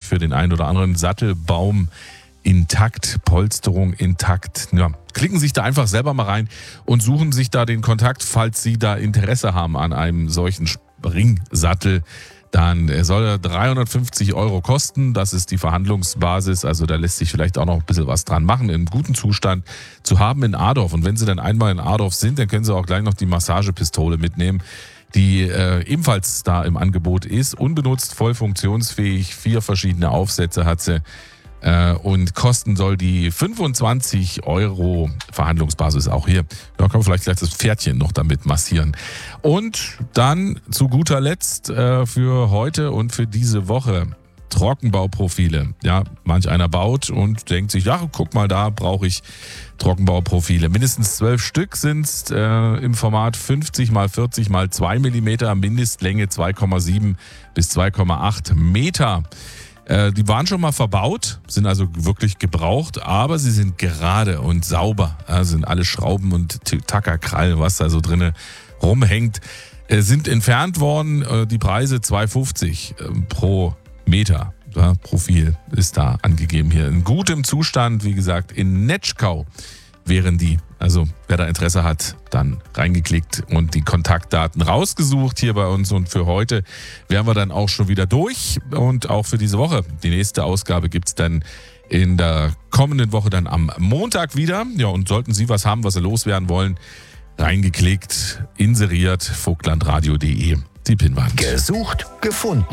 für den einen oder anderen Sattelbaum intakt, Polsterung intakt. Ja, klicken Sie sich da einfach selber mal rein und suchen sich da den Kontakt, falls Sie da Interesse haben an einem solchen Ring-Sattel. Dann soll er 350 € kosten. Das ist die Verhandlungsbasis. Also da lässt sich vielleicht auch noch ein bisschen was dran machen, in gutem Zustand zu haben in Adorf. Und wenn Sie dann einmal in Adorf sind, dann können Sie auch gleich noch die Massagepistole mitnehmen, die ebenfalls da im Angebot ist. Unbenutzt, voll funktionsfähig, 4 verschiedene Aufsätze hat sie. Und kosten soll die 25 € Verhandlungsbasis auch hier. Da kann man vielleicht gleich das Pferdchen noch damit massieren. Und dann zu guter Letzt für heute und für diese Woche Trockenbauprofile. Ja, manch einer baut und denkt sich, ja, guck mal, da brauche ich Trockenbauprofile. Mindestens 12 Stück sind es im Format 50 x 40 x 2 mm, Mindestlänge 2,7 bis 2,8 Meter. Die waren schon mal verbaut, sind also wirklich gebraucht, aber sie sind gerade und sauber. Sind alle Schrauben und Tackerkrall, was da so drin rumhängt, sind entfernt worden. Die Preise 2,50 pro Meter. Ja, Profil ist da angegeben hier. In gutem Zustand, wie gesagt, in Netschkau wären die. Also wer da Interesse hat, dann reingeklickt und die Kontaktdaten rausgesucht hier bei uns. Und für heute wären wir dann auch schon wieder durch und auch für diese Woche. Die nächste Ausgabe gibt's dann in der kommenden Woche dann am Montag wieder. Ja, und sollten Sie was haben, was Sie loswerden wollen, reingeklickt, inseriert, vogtlandradio.de, die Pinnwand. Gesucht, gefunden.